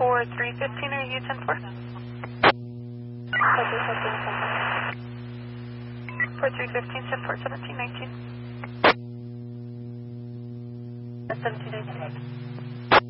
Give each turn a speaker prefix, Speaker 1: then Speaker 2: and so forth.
Speaker 1: for 315, are you 10-4? For 315, 10-4, 1719. 1719.